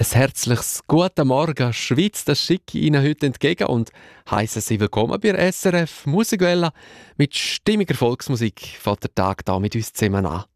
Ein herzliches Guten Morgen, Schweiz, das schicke ich Ihnen heute entgegen und heisse Sie willkommen bei der SRF Musikwelle. Mit stimmiger Volksmusik fängt der Tag da mit uns zusammen an.